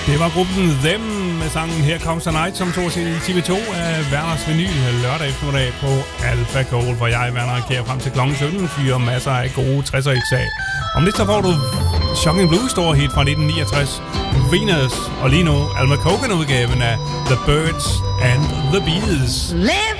Det var gruppen Them med sangen Here Comes the Night, som tog til TV2 af Werners Vinyl lørdag eftermiddag på Alpha Gold, hvor jeg, Werner, kærer frem til klokken 17, fyrer masser af gode 60'er hits af. Om lidt så får du Shocking Blue Store hit fra 1969, Venus, og lige nu Alma Cogan udgaven af The Birds and the Bees.